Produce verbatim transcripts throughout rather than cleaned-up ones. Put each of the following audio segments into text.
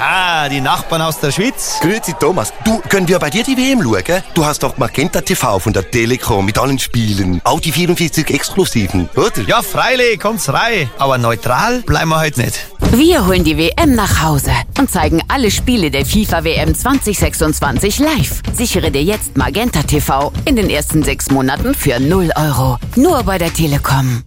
Ah, die Nachbarn aus der Schweiz. Grüezi Thomas. Du, können wir bei dir die W M schauen? Du hast doch Magenta T V von der Telekom mit allen Spielen. Auch die vierundvierzig Exklusiven, oder? Ja, freilich, kommt's rein. Aber neutral bleiben wir heute nicht. Wir holen die W M nach Hause und zeigen alle Spiele der FIFA W M zwanzig sechsundzwanzig live. Sichere dir jetzt Magenta T V in den ersten sechs Monaten für null Euro. Nur bei der Telekom.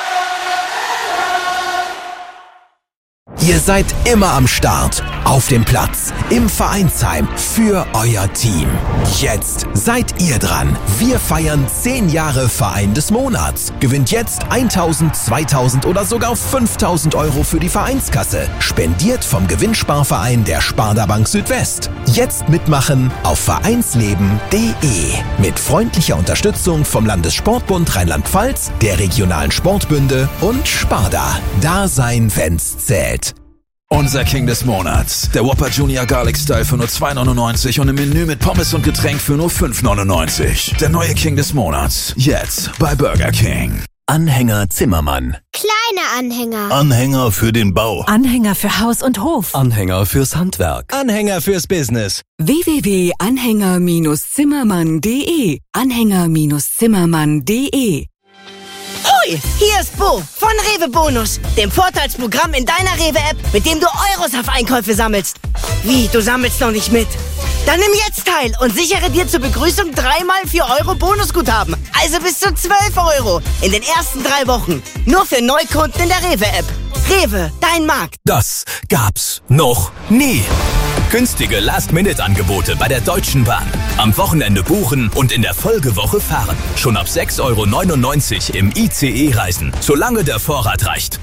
Ihr seid immer am Start, auf dem Platz, im Vereinsheim, für euer Team. Jetzt seid ihr dran. Wir feiern zehn Jahre Verein des Monats. Gewinnt jetzt tausend, zweitausend oder sogar fünftausend Euro für die Vereinskasse. Spendiert vom Gewinnsparverein der Sparda Bank Südwest. Jetzt mitmachen auf vereinsleben punkt de. Mit freundlicher Unterstützung vom Landessportbund Rheinland-Pfalz, der regionalen Sportbünde und Sparda. Da sein, wenn's zählt. Unser King des Monats. Der Whopper Junior Garlic Style für nur zwei neunundneunzig und im Menü mit Pommes und Getränk für nur fünf neunundneunzig. Der neue King des Monats. Jetzt bei Burger King. Anhänger Zimmermann. Kleine Anhänger. Anhänger für den Bau. Anhänger für Haus und Hof. Anhänger fürs Handwerk. Anhänger fürs Business. w w w punkt anhänger zimmermann punkt de. Anhänger Zimmermann punkt de. Hoi, hier ist Bo von Rewe Bonus, dem Vorteilsprogramm in deiner Rewe-App, mit dem du Euros auf Einkäufe sammelst. Wie, du sammelst noch nicht mit? Dann nimm jetzt teil und sichere dir zur Begrüßung dreimal vier Euro Bonusguthaben. Also bis zu zwölf Euro in den ersten drei Wochen. Nur für Neukunden in der Rewe-App. Rewe, dein Markt. Das gab's noch nie. Günstige Last-Minute-Angebote bei der Deutschen Bahn. Am Wochenende buchen und in der Folgewoche fahren. Schon ab sechs Euro neunundneunzig im I C E reisen, solange der Vorrat reicht.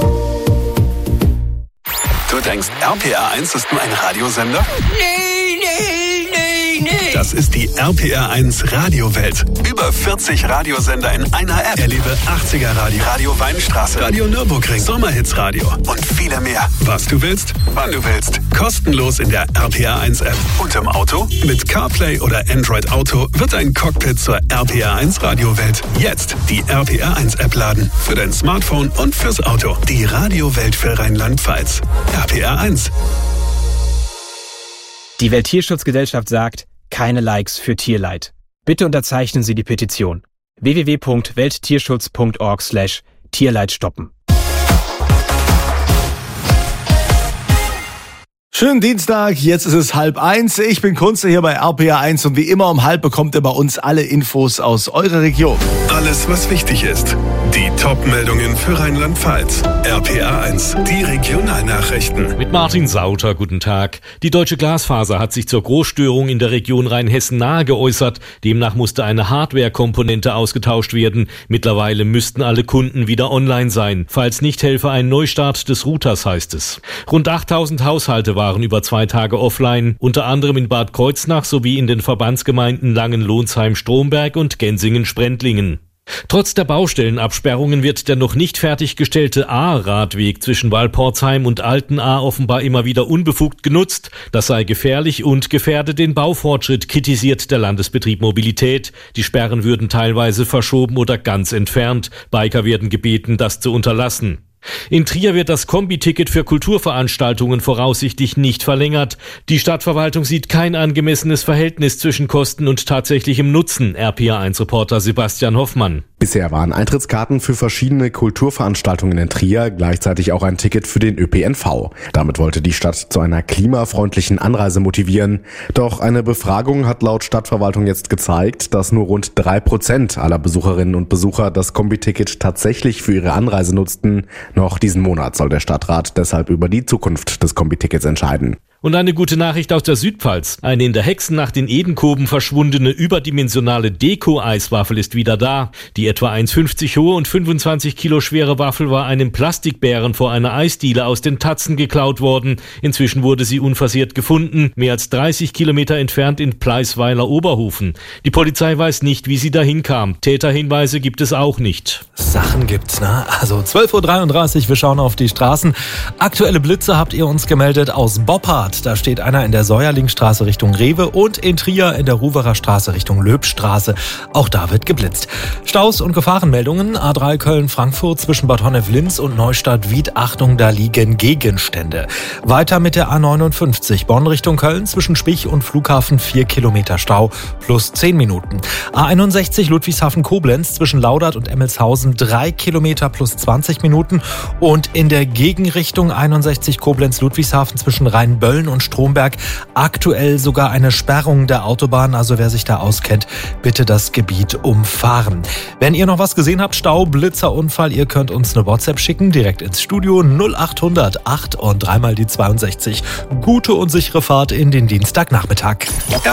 Du denkst, R P R eins ist nur ein Radiosender? Nee, nee, nee, nee. Das ist die R P R eins Radiowelt. Über vierzig Radiosender in einer App. Erlebe achtziger Radio, Radio Weinstraße, Radio Nürburgring, Sommerhits Radio und viele mehr. Was du willst, wann du willst. Kostenlos in der R P R eins App. Und im Auto? Mit CarPlay oder Android Auto wird ein Cockpit zur R P R eins Radiowelt. Jetzt die R P R eins App laden. Für dein Smartphone und fürs Auto. Die Radiowelt für Rheinland-Pfalz. R P R eins. Die Welttierschutzgesellschaft sagt, keine Likes für Tierleid. Bitte unterzeichnen Sie die Petition. w w w punkt welttierschutz punkt org slash Tierleid stoppen. Schönen Dienstag, jetzt ist es halb eins. Ich bin Kunze hier bei R P R eins und wie immer um halb bekommt ihr bei uns alle Infos aus eurer Region. Alles, was wichtig ist. Die Top-Meldungen für Rheinland-Pfalz. R P R eins, die Regionalnachrichten. Mit Martin Sauter, guten Tag. Die Deutsche Glasfaser hat sich zur Großstörung in der Region Rheinhessen-Nahe geäußert. Demnach musste eine Hardware-Komponente ausgetauscht werden. Mittlerweile müssten alle Kunden wieder online sein. Falls nicht, helfe ein Neustart des Routers, heißt es. Rund achttausend Haushalte waren über zwei Tage offline, unter anderem in Bad Kreuznach sowie in den Verbandsgemeinden Langenlohnsheim, Stromberg und Gensingen-Sprendlingen. Trotz der Baustellenabsperrungen wird der noch nicht fertiggestellte A-Radweg zwischen Walporzheim und Altenahr offenbar immer wieder unbefugt genutzt. Das sei gefährlich und gefährde den Baufortschritt, kritisiert der Landesbetrieb Mobilität. Die Sperren würden teilweise verschoben oder ganz entfernt. Biker werden gebeten, das zu unterlassen. In Trier wird das Kombi-Ticket für Kulturveranstaltungen voraussichtlich nicht verlängert. Die Stadtverwaltung sieht kein angemessenes Verhältnis zwischen Kosten und tatsächlichem Nutzen, R P R eins Reporter Sebastian Hoffmann. Bisher waren Eintrittskarten für verschiedene Kulturveranstaltungen in Trier, gleichzeitig auch ein Ticket für den Ö P N V. Damit wollte die Stadt zu einer klimafreundlichen Anreise motivieren. Doch eine Befragung hat laut Stadtverwaltung jetzt gezeigt, dass nur rund drei Prozent aller Besucherinnen und Besucher das Kombi-Ticket tatsächlich für ihre Anreise nutzten. Noch diesen Monat soll der Stadtrat deshalb über die Zukunft des Kombi-Tickets entscheiden. Und eine gute Nachricht aus der Südpfalz. Eine in der Hexennacht in Edenkoben verschwundene überdimensionale Deko-Eiswaffel ist wieder da. Die etwa eins Komma fünfzig hohe und fünfundzwanzig Kilo schwere Waffel war einem Plastikbären vor einer Eisdiele aus den Tatzen geklaut worden. Inzwischen wurde sie unversehrt gefunden, mehr als dreißig Kilometer entfernt in Pleisweiler-Oberhofen. Die Polizei weiß nicht, wie sie dahin kam. Täterhinweise gibt es auch nicht. Sachen gibt's, ne? Also zwölf Uhr dreiunddreißig. dreiunddreißig. Wir schauen auf die Straßen. Aktuelle Blitze habt ihr uns gemeldet aus Boppard. Da steht einer in der Säuerlingstraße Richtung Rewe und in Trier in der Ruwerer Straße Richtung Löbstraße. Auch da wird geblitzt. Staus und Gefahrenmeldungen. A drei Köln-Frankfurt zwischen Bad Honnef-Linz und Neustadt-Wied. Achtung, da liegen Gegenstände. Weiter mit der A neunundfünfzig. Bonn Richtung Köln zwischen Spich und Flughafen vier Kilometer Stau plus zehn Minuten. A einundsechzig Ludwigshafen-Koblenz zwischen Laudert und Emmelshausen drei Kilometer plus zwanzig Minuten. Und in der Gegenrichtung einundsechzig Koblenz-Ludwigshafen zwischen Rheinböllen und Stromberg aktuell sogar eine Sperrung der Autobahn. Also wer sich da auskennt, bitte das Gebiet umfahren. Wenn ihr noch was gesehen habt, Stau, Blitzer, Unfall, ihr könnt uns eine WhatsApp schicken, direkt ins Studio null achthundert acht und dreimal die zweiundsechzig. Gute und sichere Fahrt in den Dienstagnachmittag.